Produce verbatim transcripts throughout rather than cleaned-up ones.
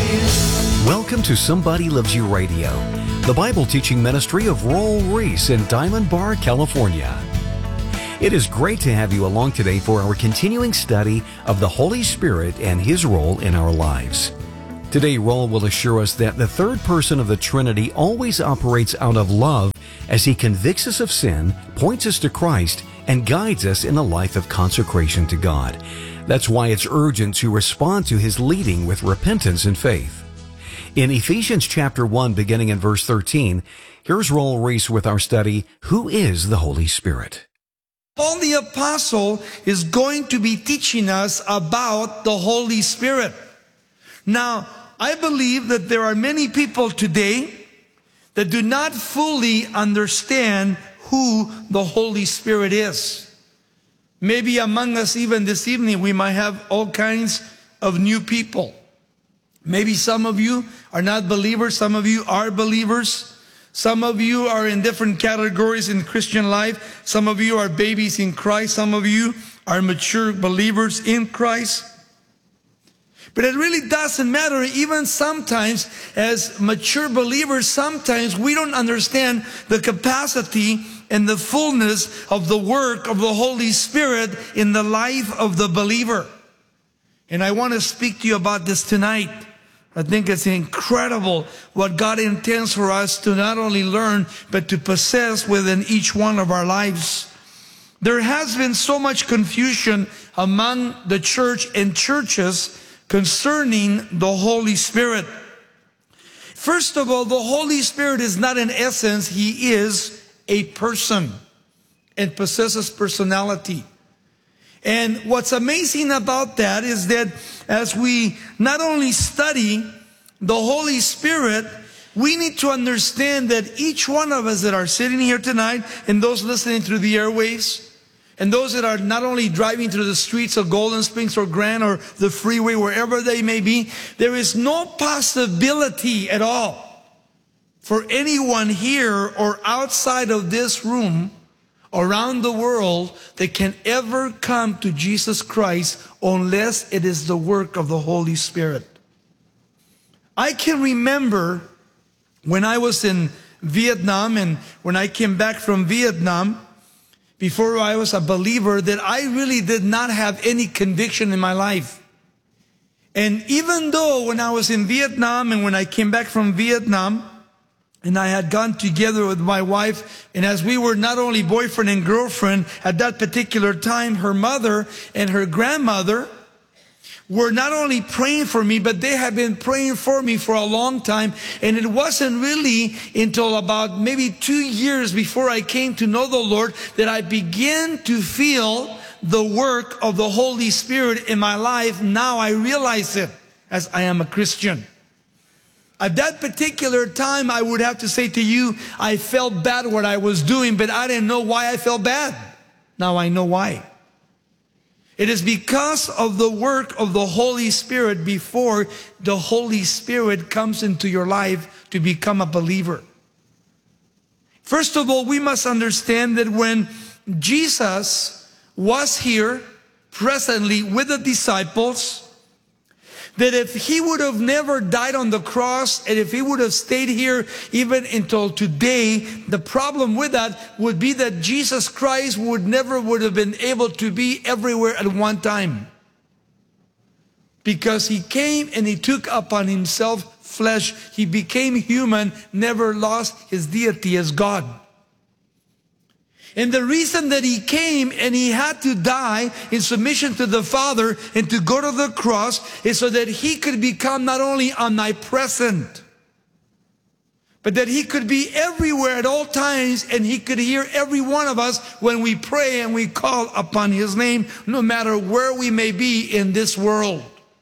Welcome to Somebody Loves You Radio, the Bible teaching ministry of Roel Reese in Diamond Bar, California. It is great to have you along today for our continuing study of the Holy Spirit and His role in our lives. Today, Roel will assure us that the third person of the Trinity always operates out of love as He convicts us of sin, points us to Christ, and guides us in a life of consecration to God. That's why it's urgent to respond to His leading with repentance and faith. In Ephesians chapter one, beginning in verse thirteen, here's Roel Reese with our study, Who is the Holy Spirit? Paul the Apostle is going to be teaching us about the Holy Spirit. Now, I believe that there are many people today that do not fully understand who the Holy Spirit is. Maybe among us even this evening we might have all kinds of new people. Maybe some of you are not believers, some of you are believers. Some of you are in different categories in Christian life. Some of you are babies in Christ. Some of you are mature believers in Christ. But it really doesn't matter. Even sometimes as mature believers, sometimes we don't understand the capacity and the fullness of the work of the Holy Spirit in the life of the believer. And I want to speak to you about this tonight. I think it's incredible what God intends for us to not only learn, but to possess within each one of our lives. There has been so much confusion among the church and churches concerning the Holy Spirit. First of all, the Holy Spirit is not an essence. He is a person and possesses personality. And what's amazing about that is that as we not only study the Holy Spirit, we need to understand that each one of us that are sitting here tonight, and those listening through the airwaves, and those that are not only driving through the streets of Golden Springs or Grand or the freeway, wherever they may be, there is no possibility at all for anyone here or outside of this room around the world that can ever come to Jesus Christ unless it is the work of the Holy Spirit. I can remember when I was in Vietnam and when I came back from Vietnam, before I was a believer, that I really did not have any conviction in my life. And even though when I was in Vietnam and when I came back from Vietnam, and I had gone together with my wife, and as we were not only boyfriend and girlfriend, at that particular time, her mother and her grandmother were not only praying for me, but they had been praying for me for a long time. And it wasn't really until about maybe two years before I came to know the Lord that I began to feel the work of the Holy Spirit in my life. Now I realize it as I am a Christian. At that particular time, I would have to say to you, I felt bad what I was doing, but I didn't know why I felt bad. Now I know why. It is because of the work of the Holy Spirit before the Holy Spirit comes into your life to become a believer. First of all, we must understand that when Jesus was here presently with the disciples, that if He would have never died on the cross, and if He would have stayed here even until today, the problem with that would be that Jesus Christ would never would have been able to be everywhere at one time. Because He came and He took upon Himself flesh. He became human, never lost His deity as God. And the reason that He came and He had to die in submission to the Father and to go to the cross is so that He could become not only omnipresent, but that He could be everywhere at all times, and He could hear every one of us when we pray and we call upon His name, no matter where we may be in this world.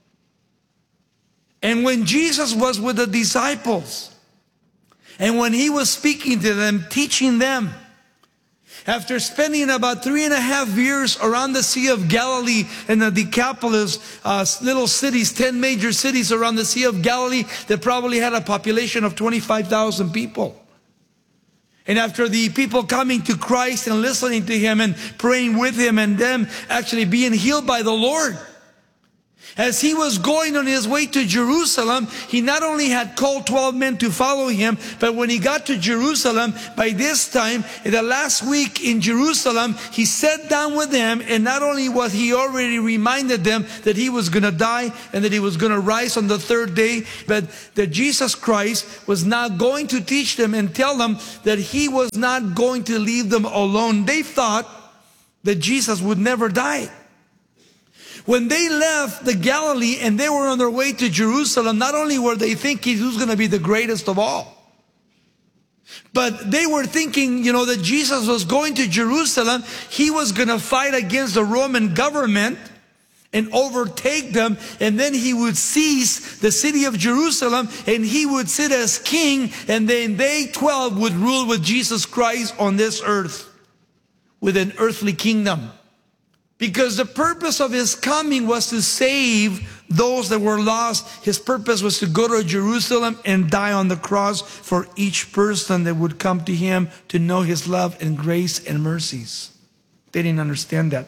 And when Jesus was with the disciples, and when He was speaking to them, teaching them, after spending about three and a half years around the Sea of Galilee and the Decapolis, uh, little cities, ten major cities around the Sea of Galilee that probably had a population of twenty-five thousand people. And after the people coming to Christ and listening to Him and praying with Him and them actually being healed by the Lord, As he was going on his way to Jerusalem, he not only had called twelve men to follow him, but when he got to Jerusalem, by this time, in the last week in Jerusalem, he sat down with them, and not only was he already reminded them that he was going to die and that he was going to rise on the third day, but that Jesus Christ was not going to teach them and tell them that he was not going to leave them alone. They thought that Jesus would never die. When they left the Galilee and they were on their way to Jerusalem, not only were they thinking who's going to be the greatest of all, but they were thinking, you know, that Jesus was going to Jerusalem. He was going to fight against the Roman government and overtake them. And then he would seize the city of Jerusalem and he would sit as king. And then they twelve would rule with Jesus Christ on this earth with an earthly kingdom. Because the purpose of his coming was to save those that were lost. His purpose was to go to Jerusalem and die on the cross for each person that would come to him to know his love and grace and mercies. They didn't understand that.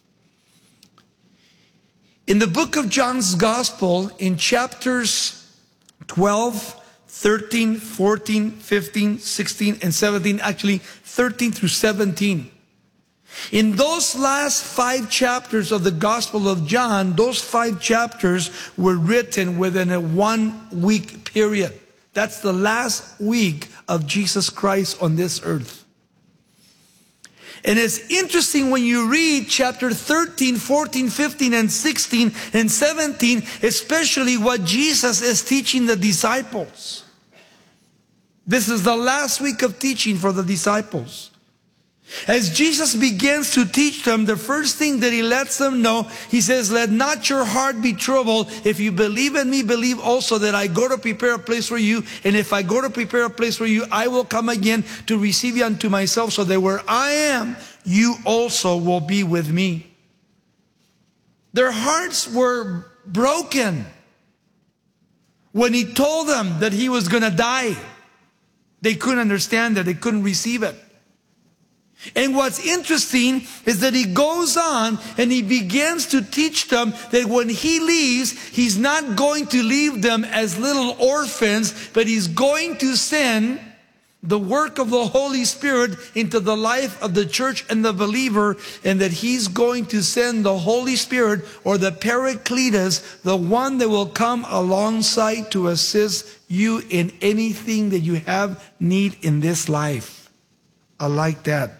In the book of John's Gospel, in chapters twelve, thirteen, fourteen, fifteen, sixteen, and seventeen, actually thirteen through seventeen, in those last five chapters of the Gospel of John, those five chapters were written within a one-week period. That's the last week of Jesus Christ on this earth. And it's interesting when you read chapter thirteen, fourteen, fifteen, and sixteen, and seventeen, especially what Jesus is teaching the disciples. This is the last week of teaching for the disciples. As Jesus begins to teach them, the first thing that he lets them know, he says, let not your heart be troubled. If you believe in me, believe also that I go to prepare a place for you. And if I go to prepare a place for you, I will come again to receive you unto myself, so that where I am, you also will be with me. Their hearts were broken when he told them that he was going to die. They couldn't understand it. They couldn't receive it. And what's interesting is that he goes on and he begins to teach them that when he leaves, he's not going to leave them as little orphans, but he's going to send the work of the Holy Spirit into the life of the church and the believer, and that he's going to send the Holy Spirit, or the Paracletus, the one that will come alongside to assist you in anything that you have need in this life. I like that.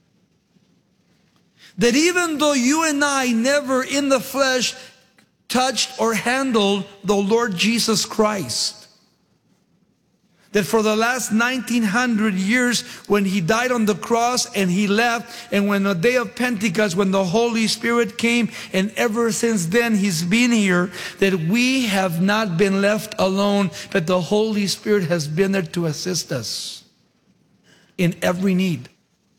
That even though you and I never in the flesh touched or handled the Lord Jesus Christ, that for the last nineteen hundred years, when he died on the cross and he left, and when the day of Pentecost, when the Holy Spirit came, and ever since then he's been here, that we have not been left alone, but the Holy Spirit has been there to assist us in every need.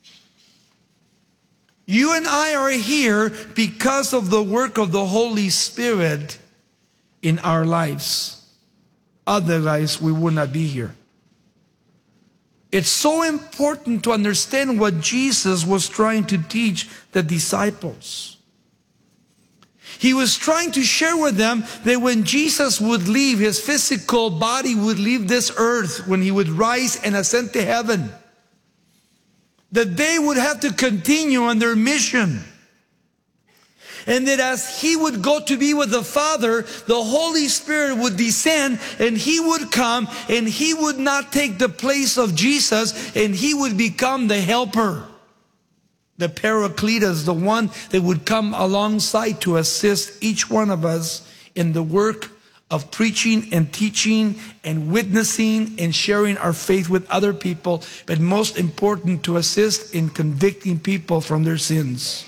You and I are here because of the work of the Holy Spirit in our lives. Otherwise, we would not be here. It's so important to understand what Jesus was trying to teach the disciples. He was trying to share with them that when Jesus would leave, his physical body would leave this earth, when he would rise and ascend to heaven, that they would have to continue on their mission. And that as he would go to be with the Father, the Holy Spirit would descend and he would come, and he would not take the place of Jesus, and he would become the helper, the Paracletus, the one that would come alongside to assist each one of us in the work of preaching and teaching and witnessing and sharing our faith with other people, but most important, to assist in convicting people from their sins.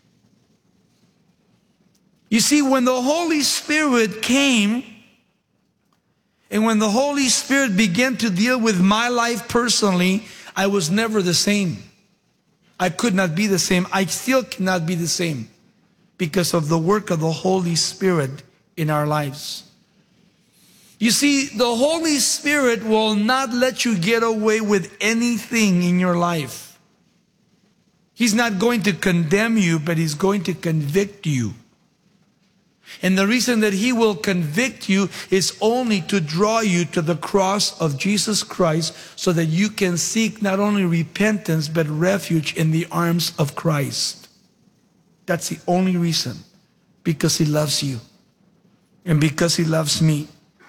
You see, when the Holy Spirit came, and when the Holy Spirit began to deal with my life personally, I was never the same. I could not be the same. I still cannot be the same because of the work of the Holy Spirit in our lives. You see, the Holy Spirit will not let you get away with anything in your life. He's not going to condemn you, but he's going to convict you. And the reason that he will convict you is only to draw you to the cross of Jesus Christ so that you can seek not only repentance but refuge in the arms of Christ. That's the only reason. Because he loves you. And because he loves me.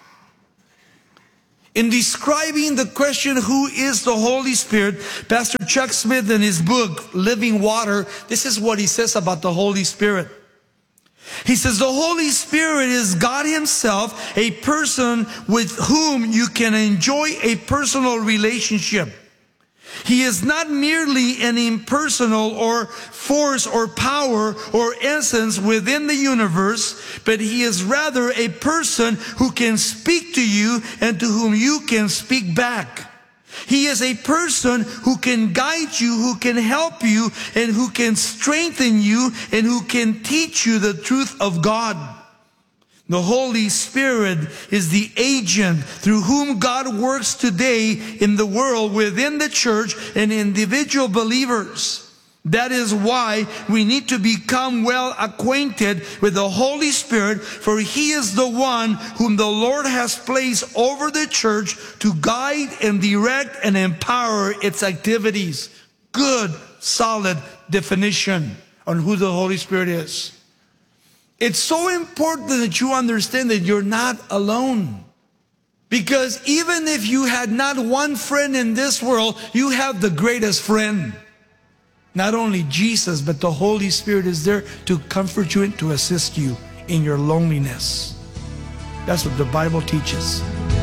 In describing the question, who is the Holy Spirit, Pastor Chuck Smith in his book, Living Water, this is what he says about the Holy Spirit. He says, the Holy Spirit is God himself, a person with whom you can enjoy a personal relationship. He is not merely an impersonal or force or power or essence within the universe, but he is rather a person who can speak to you and to whom you can speak back. He is a person who can guide you, who can help you, and who can strengthen you, and who can teach you the truth of God. The Holy Spirit is the agent through whom God works today in the world, within the church, and individual believers. That is why we need to become well acquainted with the Holy Spirit, for he is the one whom the Lord has placed over the church to guide and direct and empower its activities. Good, solid definition on who the Holy Spirit is. It's so important that you understand that you're not alone. Because even if you had not one friend in this world, you have the greatest friend. Not only Jesus, but the Holy Spirit is there to comfort you and to assist you in your loneliness. That's what the Bible teaches.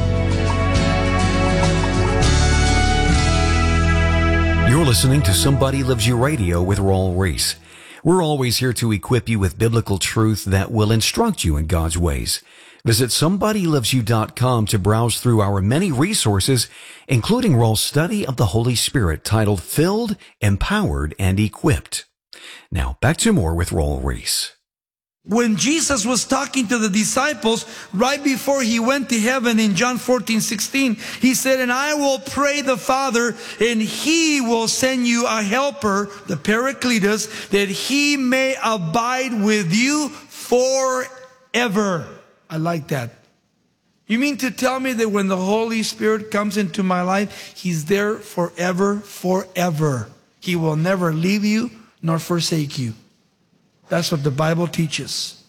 You're listening to Somebody Loves You Radio with Raul Ries. We're always here to equip you with biblical truth that will instruct you in God's ways. Visit somebody loves you dot com to browse through our many resources, including Raul's study of the Holy Spirit titled Filled, Empowered, and Equipped. Now, back to more with Raul Ries. When Jesus was talking to the disciples right before he went to heaven in John fourteen sixteen, he said, and I will pray the Father, and he will send you a helper, the Paracletus, that he may abide with you forever. I like that. You mean to tell me that when the Holy Spirit comes into my life, he's there forever, forever. He will never leave you nor forsake you. That's what the Bible teaches.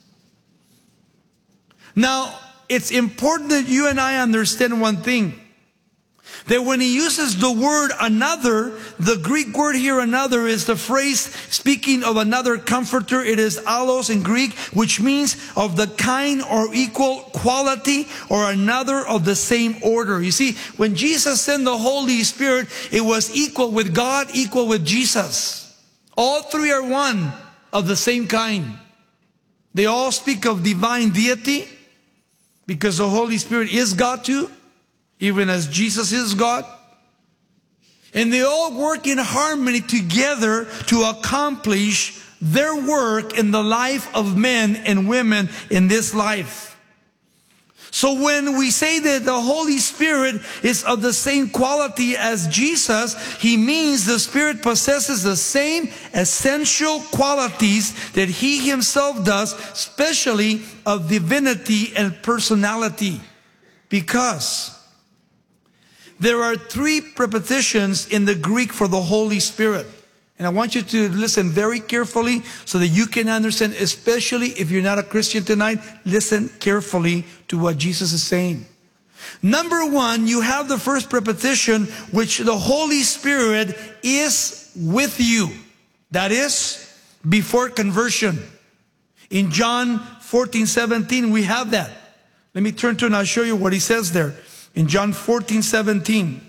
Now, it's important that you and I understand one thing. That when he uses the word another, the Greek word here another is the phrase speaking of another comforter. It is allos in Greek, which means of the kind or equal quality or another of the same order. You see, when Jesus sent the Holy Spirit, it was equal with God, equal with Jesus. All three are one of the same kind. They all speak of divine deity because the Holy Spirit is God too, even as Jesus is God. And they all work in harmony together to accomplish their work in the life of men and women in this life. So when we say that the Holy Spirit is of the same quality as Jesus, he means the Spirit possesses the same essential qualities that he himself does, especially of divinity and personality. Because there are three prepositions in the Greek for the Holy Spirit. And I want you to listen very carefully so that you can understand, especially if you're not a Christian tonight, listen carefully to what Jesus is saying. Number one, you have the first preposition, which the Holy Spirit is with you. That is, before conversion. In John fourteen seventeen, we have that. Let me turn to it and I'll show you what he says there. In John fourteen seventeen.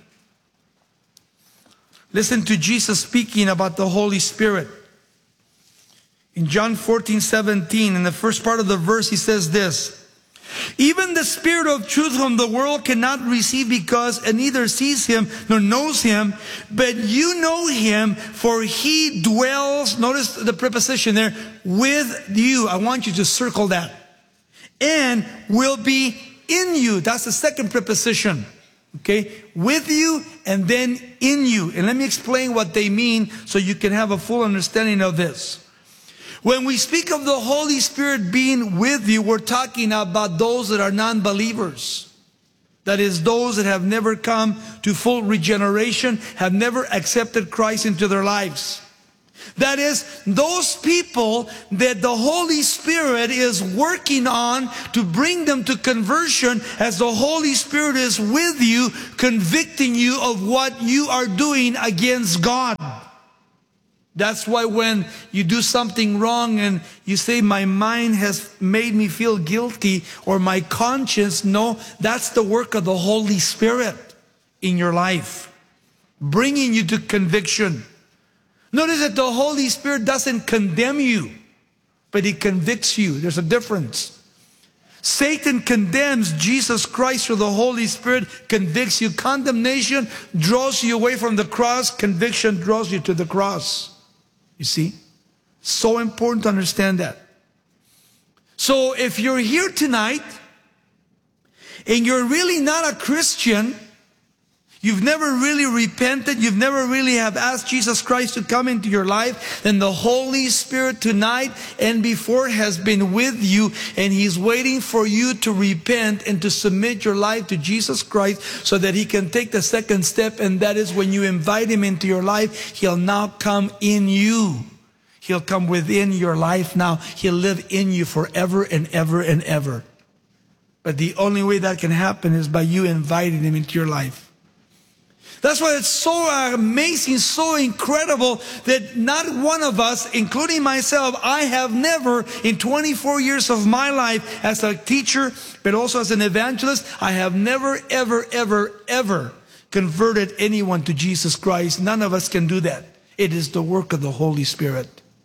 Listen to Jesus speaking about the Holy Spirit. In John fourteen seventeen, in the first part of the verse, he says this. Even the Spirit of truth whom the world cannot receive because it neither sees him nor knows him, but you know him, for he dwells, notice the preposition there, with you. I want you to circle that. And will be in you. That's the second preposition. Okay, with you and then in you. And let me explain what they mean so you can have a full understanding of this. When we speak of the Holy Spirit being with you, we're talking about those that are non-believers. That is, those that have never come to full regeneration, have never accepted Christ into their lives. That is, those people that the Holy Spirit is working on to bring them to conversion, as the Holy Spirit is with you, convicting you of what you are doing against God. That's why when you do something wrong and you say, my mind has made me feel guilty, or my conscience, no, that's the work of the Holy Spirit in your life, bringing you to conviction. Notice that the Holy Spirit doesn't condemn you, but He convicts you. There's a difference. Satan condemns, Jesus Christ through the Holy Spirit convicts you. Condemnation draws you away from the cross. Conviction draws you to the cross. You see? So important to understand that. So if you're here tonight and you're really not a Christian, you've never really repented, you've never really have asked Jesus Christ to come into your life, then the Holy Spirit tonight and before has been with you, and He's waiting for you to repent and to submit your life to Jesus Christ so that He can take the second step, and that is when you invite Him into your life, He'll now come in you. He'll come within your life now. He'll live in you forever and ever and ever. But the only way that can happen is by you inviting Him into your life. That's why it's so amazing, so incredible that not one of us, including myself, I have never in twenty-four years of my life as a teacher, but also as an evangelist, I have never, ever, ever, ever converted anyone to Jesus Christ. None of us can do that. It is the work of the Holy Spirit.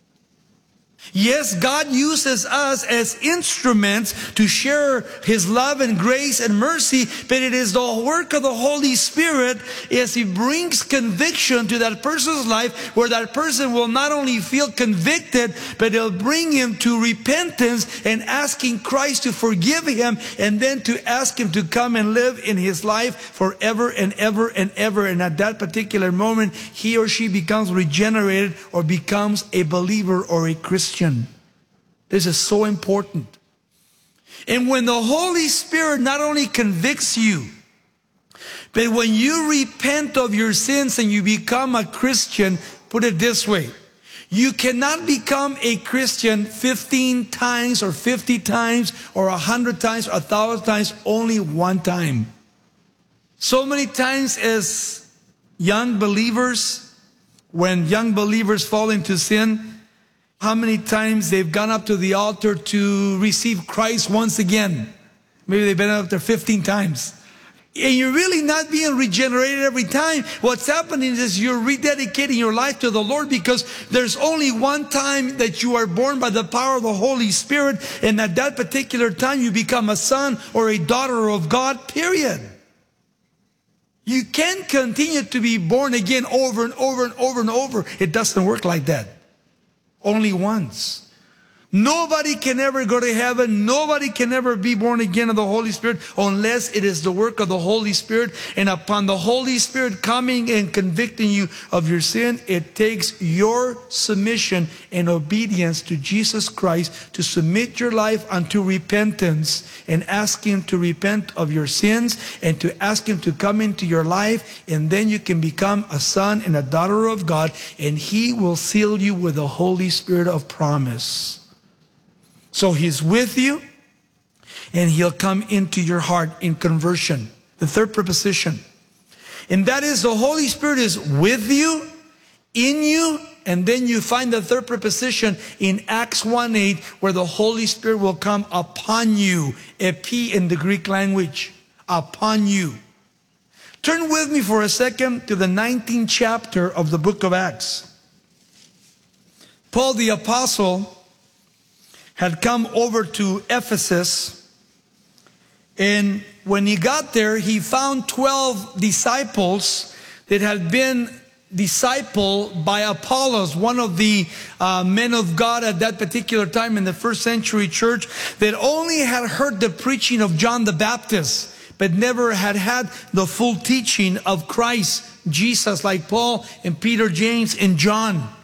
Yes, God uses us as instruments to share His love and grace and mercy, but it is the work of the Holy Spirit as He brings conviction to that person's life, where that person will not only feel convicted, but it'll bring him to repentance and asking Christ to forgive him, and then to ask Him to come and live in his life forever and ever and ever. And at that particular moment, he or she becomes regenerated or becomes a believer or a Christian. This is so important. And when the Holy Spirit not only convicts you, but when you repent of your sins and you become a Christian, put it this way, you cannot become a Christian fifteen times or fifty times or a hundred times or a thousand times, only one time. So many times as young believers, when young believers fall into sin, how many times they've gone up to the altar to receive Christ once again. Maybe they've been up there fifteen times. And you're really not being regenerated every time. What's happening is you're rededicating your life to the Lord, because there's only one time that you are born by the power of the Holy Spirit. And at that particular time, you become a son or a daughter of God, period. You can't continue to be born again over and over and over and over. It doesn't work like that. Only once. Nobody can ever go to heaven. Nobody can ever be born again of the Holy Spirit unless it is the work of the Holy Spirit. And upon the Holy Spirit coming and convicting you of your sin, it takes your submission and obedience to Jesus Christ to submit your life unto repentance and ask Him to repent of your sins and to ask Him to come into your life. And then you can become a son and a daughter of God, and He will seal you with the Holy Spirit of promise. So He's with you, and He'll come into your heart in conversion. The third preposition. And that is, the Holy Spirit is with you, in you, and then you find the third preposition in Acts one eight, where the Holy Spirit will come upon you. Epi in the Greek language. Upon you. Turn with me for a second to the nineteenth chapter of the book of Acts. Paul the Apostle had come over to Ephesus, and when he got there, he found twelve disciples that had been discipled by Apollos, one of the uh, men of God at that particular time in the first century church, that only had heard the preaching of John the Baptist, but never had had the full teaching of Christ Jesus, like Paul and Peter, James, and John.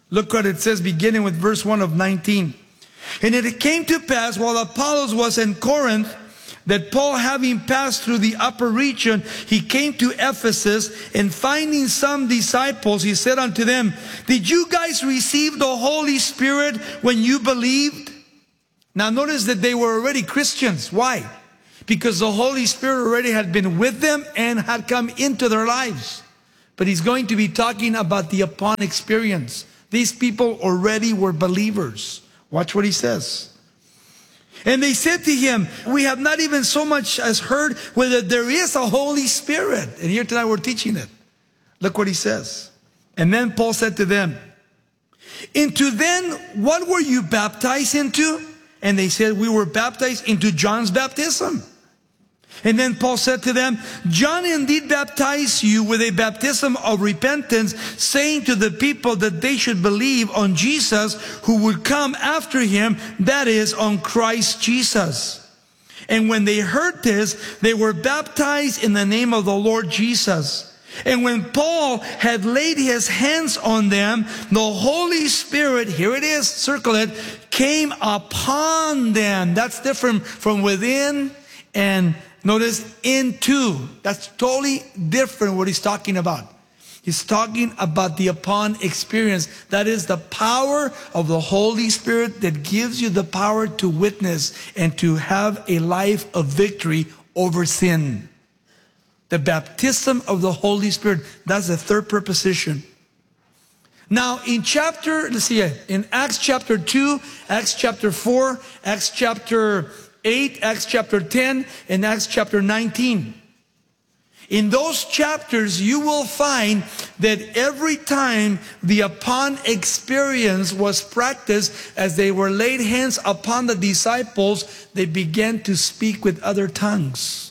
Look what it says beginning with verse one of nineteen. And it came to pass while Apollos was in Corinth, that Paul, having passed through the upper region, he came to Ephesus, and finding some disciples, he said unto them, did you guys receive the Holy Spirit when you believed? Now notice that they were already Christians. Why? Because the Holy Spirit already had been with them and had come into their lives. But he's going to be talking about the upon experience. These people already were believers. Watch what he says. And they said to him, we have not even so much as heard whether there is a Holy Spirit. And here tonight we're teaching it. Look what he says. And then Paul said to them, into then what were you baptized into? And they said, we were baptized into John's baptism. And then Paul said to them, John indeed baptized you with a baptism of repentance, saying to the people that they should believe on Jesus who would come after him, that is, on Christ Jesus. And when they heard this, they were baptized in the name of the Lord Jesus. And when Paul had laid his hands on them, the Holy Spirit, here it is, circle it, came upon them. That's different from within and notice into. That's totally different what he's talking about. He's talking about the upon experience. That is the power of the Holy Spirit that gives you the power to witness and to have a life of victory over sin. The baptism of the Holy Spirit. That's the third preposition. Now in chapter, let's see, in Acts chapter two, Acts chapter four, Acts chapter eight, Acts chapter ten, and Acts chapter nineteen. In those chapters, you will find that every time the upon experience was practiced, as they were laid hands upon the disciples, they began to speak with other tongues.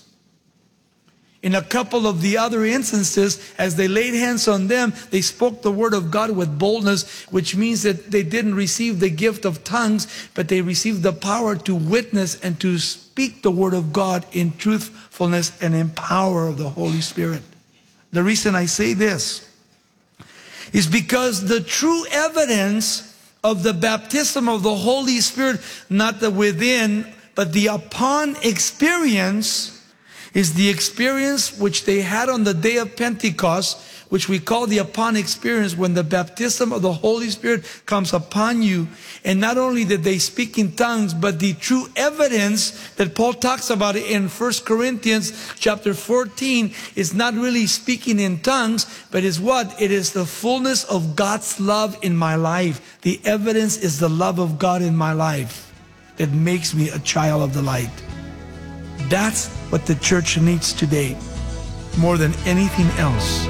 In a couple of the other instances, as they laid hands on them, they spoke the word of God with boldness, which means that they didn't receive the gift of tongues, but they received the power to witness and to speak the word of God in truthfulness and in power of the Holy Spirit. The reason I say this is because the true evidence of the baptism of the Holy Spirit, not the within, but the upon experience, is the experience which they had on the day of Pentecost, which we call the upon experience, when the baptism of the Holy Spirit comes upon you. And not only did they speak in tongues, but the true evidence that Paul talks about in First Corinthians chapter fourteen is not really speaking in tongues, but is what? It is the fullness of God's love in my life. The evidence is the love of God in my life that makes me a child of the light. That's what the church needs today, more than anything else.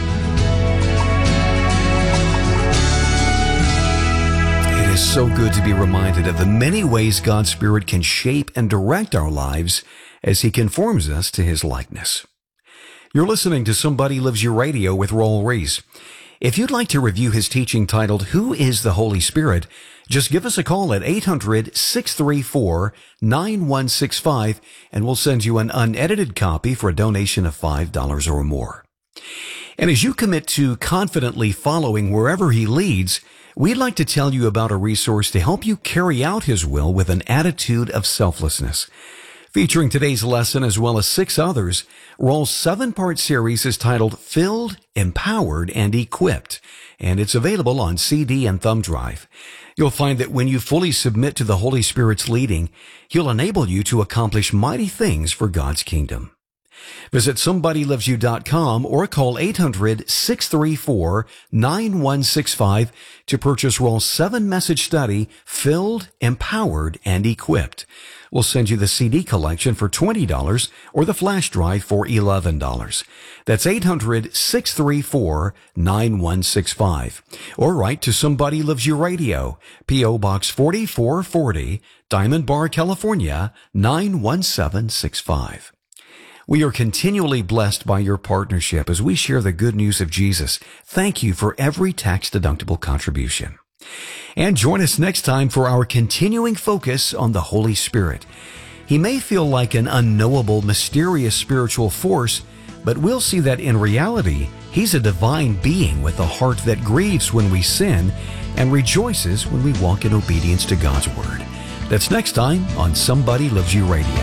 It is so good to be reminded of the many ways God's Spirit can shape and direct our lives as He conforms us to His likeness. You're listening to Somebody Loves You Radio with Raul Ries. If you'd like to review his teaching titled, Who is the Holy Spirit? Just give us a call at eight hundred, six three four, nine one six five, and we'll send you an unedited copy for a donation of five dollars or more. And as you commit to confidently following wherever He leads, we'd like to tell you about a resource to help you carry out His will with an attitude of selflessness. Featuring today's lesson as well as six others, Raul's seven-part series is titled Filled, Empowered, and Equipped, and it's available on C D and thumb drive. You'll find that when you fully submit to the Holy Spirit's leading, He'll enable you to accomplish mighty things for God's kingdom. Visit somebody loves you dot com or call eight hundred, six three four, nine one six five to purchase Raul's seven-message study, Filled, Empowered, and Equipped. We'll send you the C D collection for twenty dollars or the flash drive for eleven dollars. That's eight hundred, six three four, nine one six five. Or write to Somebody Loves You Radio, P O Box forty-four forty, Diamond Bar, California, nine one seven six five. We are continually blessed by your partnership as we share the good news of Jesus. Thank you for every tax-deductible contribution. And join us next time for our continuing focus on the Holy Spirit. He may feel like an unknowable, mysterious spiritual force, But we'll see that in reality, He's a divine being with a heart that grieves when we sin and rejoices when we walk in obedience to God's Word. That's next time on Somebody Loves You Radio.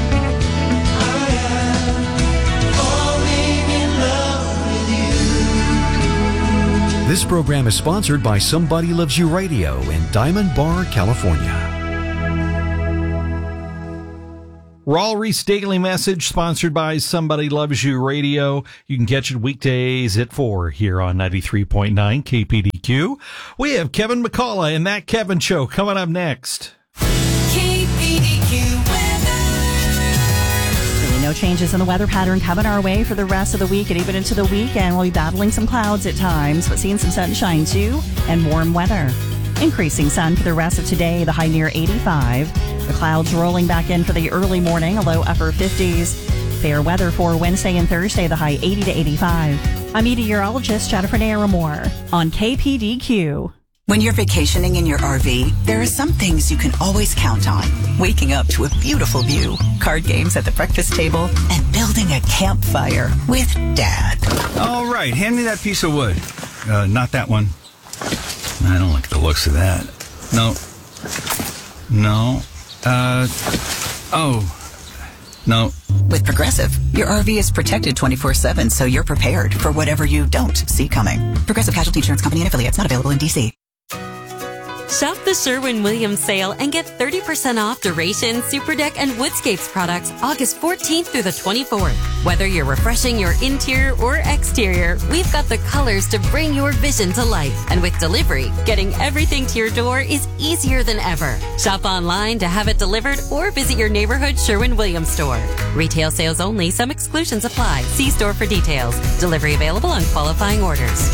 This program is sponsored by Somebody Loves You Radio in Diamond Bar, California. Raul Ries Daily Message, sponsored by Somebody Loves You Radio. You can catch it weekdays at four here on ninety-three point nine K P D Q. We have Kevin McCullough and That Kevin Show coming up next. K P D Q weather. Really no changes in the weather pattern coming our way for the rest of the week and even into the weekend. We'll be battling some clouds at times, but seeing some sunshine too and warm weather. Increasing sun for the rest of today, the high near eighty-five. The clouds rolling back in for the early morning, a low upper fifties. Fair weather for Wednesday and Thursday, the high eighty to eighty-five. I'm meteorologist Jennifer Naramore on K P D Q. When you're vacationing in your R V, there are some things you can always count on. Waking up to a beautiful view, card games at the breakfast table, and building a campfire with Dad. All right, hand me that piece of wood. Uh, not that one. I don't like the looks of that. No. No. Uh, oh. No. With Progressive, your R V is protected twenty-four seven, so you're prepared for whatever you don't see coming. Progressive Casualty Insurance Company and affiliates, not available in D C. Shop the Sherwin-Williams sale and get thirty percent off Duration, Superdeck, and Woodscapes products August fourteenth through the twenty-fourth. Whether you're refreshing your interior or exterior, we've got the colors to bring your vision to life. And with delivery, getting everything to your door is easier than ever. Shop online to have it delivered or visit your neighborhood Sherwin-Williams store. Retail sales only. Some exclusions apply. See store for details. Delivery available on qualifying orders.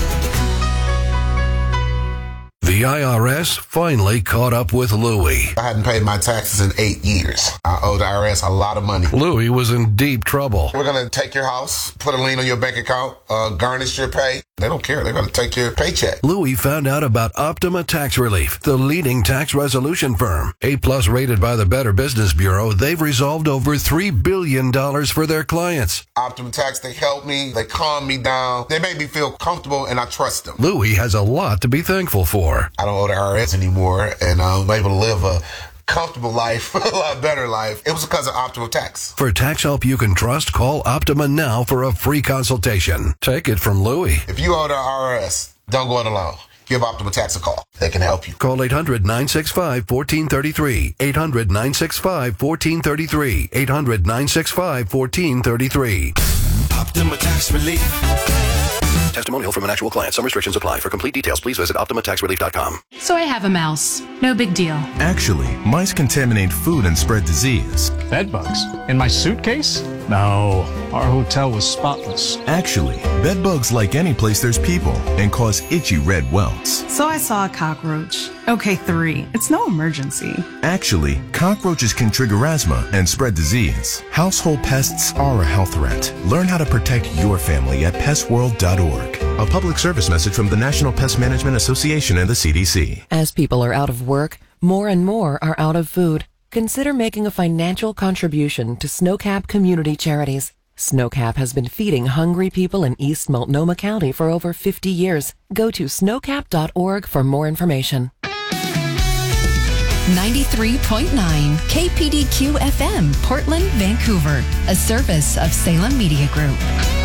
The I R S finally caught up with Louie. I hadn't paid my taxes in eight years. I owe the I R S a lot of money. Louie was in deep trouble. We're going to take your house, put a lien on your bank account, uh, garnish your pay. They don't care. They're going to take your paycheck. Louie found out about Optima Tax Relief, the leading tax resolution firm. A-plus rated by the Better Business Bureau, they've resolved over three billion dollars for their clients. Optima Tax, they help me. They calm me down. They make me feel comfortable, and I trust them. Louie has a lot to be thankful for. I don't owe the I R S anymore, and I'm able to live a comfortable life, a lot better life. It was because of Optima Tax. For tax help you can trust, call Optima now for a free consultation. Take it from Louie. If you owe the I R S, don't go it alone. Give Optima Tax a call. They can help you. Call eight hundred, nine six five, one four three three. eight hundred, nine six five, one four three three. eight hundred, nine six five, one four three three. Optima Tax Relief. Testimonial from an actual client. Some restrictions apply. For complete details, please visit Optima Tax Relief dot com. So I have a mouse. No big deal. Actually, mice contaminate food and spread disease. Bed bugs? In my suitcase? No, our hotel was spotless. Actually, bed bugs like any place there's people and cause itchy red welts. So I saw a cockroach. Okay, three. It's no emergency. Actually, cockroaches can trigger asthma and spread disease. Household pests are a health threat. Learn how to protect your family at pest world dot org. A public service message from the National Pest Management Association and the C D C. As people are out of work, more and more are out of food. Consider making a financial contribution to Snowcap Community Charities. Snowcap has been feeding hungry people in East Multnomah County for over fifty years. Go to snowcap dot org for more information. ninety-three point nine K P D Q F M, Portland, Vancouver, a service of Salem Media Group.